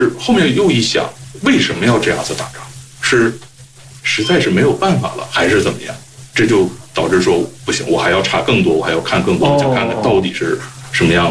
后面又一想，为什么要这样子打仗？是实在是没有办法了，还是怎么样？这就导致说不行，我还要查更多，我还要看更多，我想看看到底是什么样的。